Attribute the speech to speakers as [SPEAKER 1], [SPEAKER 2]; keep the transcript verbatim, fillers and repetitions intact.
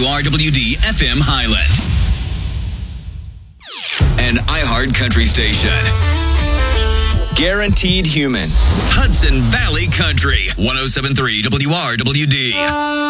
[SPEAKER 1] W R W D F M Highland. An iHeart Country station.
[SPEAKER 2] Guaranteed human.
[SPEAKER 1] Hudson Valley Country. one oh seven point three W R W D.